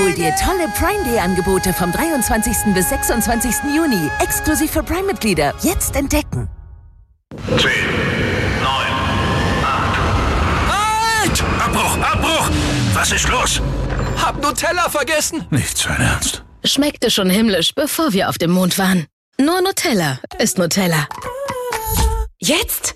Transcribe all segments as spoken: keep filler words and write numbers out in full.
Hol dir tolle Prime Day Angebote vom dreiundzwanzigsten bis sechsundzwanzigsten Juni. Exklusiv für Prime-Mitglieder. Jetzt entdecken. zehn, neun, acht. Halt! Abbruch, Abbruch! Was ist los? Hab Nutella vergessen. Nicht sein Ernst. Schmeckte schon himmlisch, bevor wir auf dem Mond waren. Nur Nutella ist Nutella. Jetzt?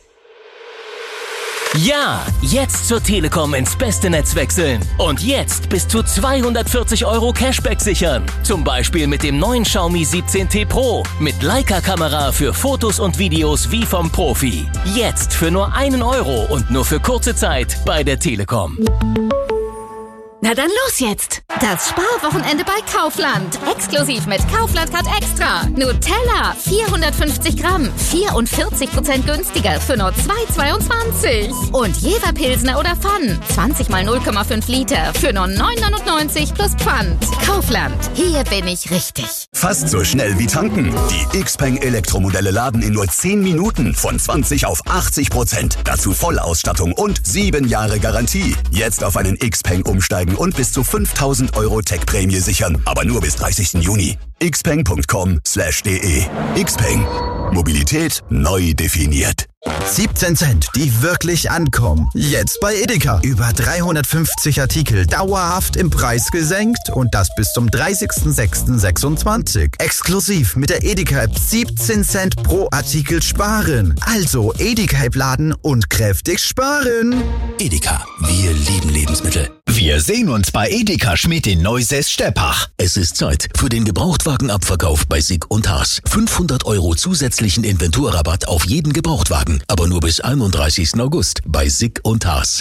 Ja, jetzt zur Telekom ins beste Netz wechseln. Und jetzt bis zu zweihundertvierzig Euro Cashback sichern. Zum Beispiel mit dem neuen Xiaomi siebzehn T Pro. Mit Leica-Kamera für Fotos und Videos wie vom Profi. Jetzt für nur einen Euro und nur für kurze Zeit bei der Telekom. Na dann los jetzt! Das Sparwochenende bei Kaufland. Exklusiv mit Kaufland Card Extra. Nutella vierhundertfünfzig Gramm, vierundvierzig Prozent günstiger für nur zwei Euro zweiundzwanzig. Und Jever Pilsner oder Pfann, zwanzig mal null Komma fünf Liter für nur neun Euro neunundneunzig plus Pfand. Kaufland, hier bin ich richtig. Fast so schnell wie tanken. Die Xpeng Elektromodelle laden in nur zehn Minuten von zwanzig auf achtzig Prozent. Dazu Vollausstattung und sieben Jahre Garantie. Jetzt auf einen Xpeng umsteigen und bis zu fünftausend Euro Tech-Prämie sichern. Aber nur bis dreißigsten Juni. xpeng punkt com slash de. Xpeng. Mobilität neu definiert. siebzehn Cent, die wirklich ankommen. Jetzt bei Edeka. Über dreihundertfünfzig Artikel dauerhaft im Preis gesenkt und das bis zum dreißigsten sechsten sechsundzwanzig. Exklusiv mit der Edeka-App siebzehn Cent pro Artikel sparen. Also Edeka-App laden und kräftig sparen. Edeka, wir lieben Lebensmittel. Wir sehen uns bei Edeka Schmidt in Neusäß-Steppach. Es ist Zeit für den Gebrauchtwagenabverkauf bei Sick und Haas. fünfhundert Euro zusätzlichen Inventurrabatt auf jeden Gebrauchtwagen, aber nur bis einunddreißigsten August bei Sick und Haas.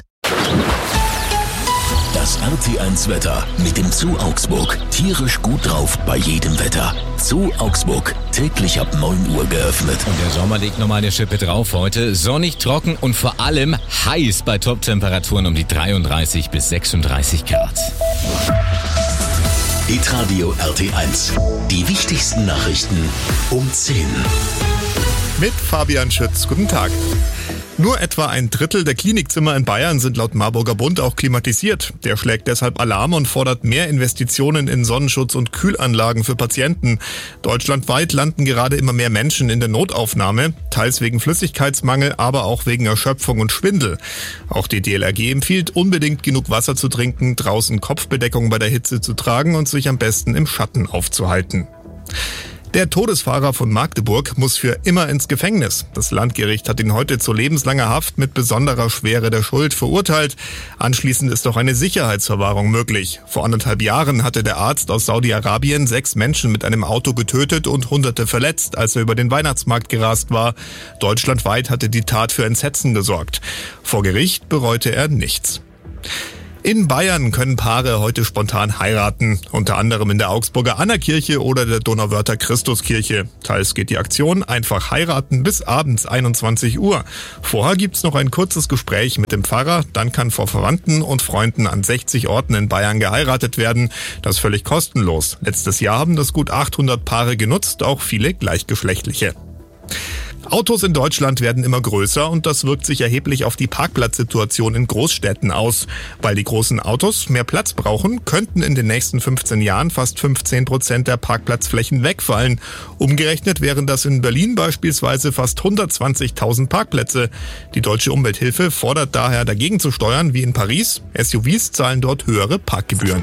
Das R T eins Wetter mit dem Zoo Augsburg. Tierisch gut drauf bei jedem Wetter. Zoo Augsburg, täglich ab neun Uhr geöffnet. Und der Sommer legt nochmal eine Schippe drauf heute. Sonnig, trocken und vor allem heiß bei Top-Temperaturen um die dreiunddreißig bis sechsunddreißig Grad. Hitradio R T eins. Die wichtigsten Nachrichten um zehn. Mit Fabian Schütz. Guten Tag. Nur etwa ein Drittel der Klinikzimmer in Bayern sind laut Marburger Bund auch klimatisiert. Der schlägt deshalb Alarm und fordert mehr Investitionen in Sonnenschutz und Kühlanlagen für Patienten. Deutschlandweit landen gerade immer mehr Menschen in der Notaufnahme, teils wegen Flüssigkeitsmangel, aber auch wegen Erschöpfung und Schwindel. Auch die D L R G empfiehlt, unbedingt genug Wasser zu trinken, draußen Kopfbedeckung bei der Hitze zu tragen und sich am besten im Schatten aufzuhalten. Der Todesfahrer von Magdeburg muss für immer ins Gefängnis. Das Landgericht hat ihn heute zu lebenslanger Haft mit besonderer Schwere der Schuld verurteilt. Anschließend ist auch eine Sicherheitsverwahrung möglich. Vor anderthalb Jahren hatte der Arzt aus Saudi-Arabien sechs Menschen mit einem Auto getötet und Hunderte verletzt, als er über den Weihnachtsmarkt gerast war. Deutschlandweit hatte die Tat für Entsetzen gesorgt. Vor Gericht bereute er nichts. In Bayern können Paare heute spontan heiraten, unter anderem in der Augsburger Annakirche oder der Donauwörther Christuskirche. Teils geht die Aktion einfach heiraten bis abends einundzwanzig Uhr. Vorher gibt's noch ein kurzes Gespräch mit dem Pfarrer, dann kann vor Verwandten und Freunden an sechzig Orten in Bayern geheiratet werden. Das völlig kostenlos. Letztes Jahr haben das gut achthundert Paare genutzt, auch viele gleichgeschlechtliche. Autos in Deutschland werden immer größer und das wirkt sich erheblich auf die Parkplatzsituation in Großstädten aus. Weil die großen Autos mehr Platz brauchen, könnten in den nächsten fünfzehn Jahren fast fünfzehn Prozent der Parkplatzflächen wegfallen. Umgerechnet wären das in Berlin beispielsweise fast hundertzwanzigtausend Parkplätze. Die Deutsche Umwelthilfe fordert daher dagegen zu steuern wie in Paris. S U Vs zahlen dort höhere Parkgebühren.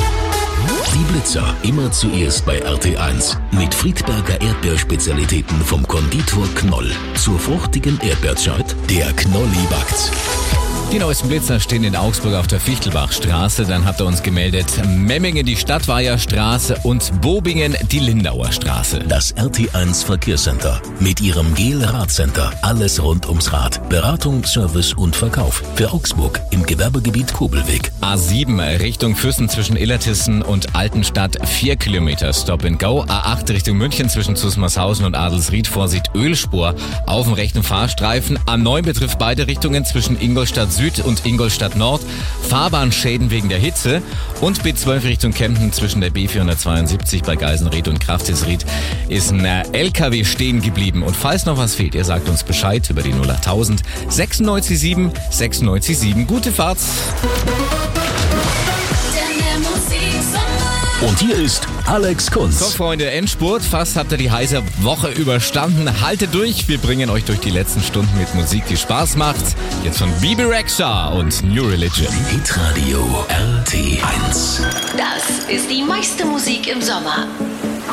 Die Blitzer immer zuerst bei R T eins. Mit Friedberger Erdbeerspezialitäten vom Konditor Knoll. Zur fruchtigen Erdbeerzeit, der Knolli backt's. Die neuesten Blitzer stehen in Augsburg auf der Fichtelbachstraße. Dann habt ihr uns gemeldet, Memmingen die Stadtweiherstraße und Bobingen die Lindauer Straße. Das R T eins Verkehrscenter mit ihrem Gel-Rad-Center. Alles rund ums Rad. Beratung, Service und Verkauf. Für Augsburg im Gewerbegebiet Kobelweg. A sieben Richtung Füssen zwischen Illertissen und Altenstadt vier Kilometer Stop and Go. A acht Richtung München zwischen Zusmarshausen und Adelsried. Vorsicht Ölspur auf dem rechten Fahrstreifen. A neun betrifft beide Richtungen zwischen Ingolstadt Süd und Ingolstadt Nord. Fahrbahnschäden wegen der Hitze. Und B zwölf Richtung Kempten zwischen der B vierhundertzweiundsiebzig bei Geisenried und Kraftisried ist ein L K W stehen geblieben. Und falls noch was fehlt, ihr sagt uns Bescheid über die null achttausend sechsundneunzig sieben sechsundneunzig sieben. Gute Fahrt! Denn der Musik Und hier ist Alex Kunz. So, Freunde, Endspurt. Fast habt ihr die heiße Woche überstanden. Haltet durch. Wir bringen euch durch die letzten Stunden mit Musik, die Spaß macht. Jetzt von Bebe Rexha und New Religion. Hitradio R T eins. Das ist die meiste Musik im Sommer.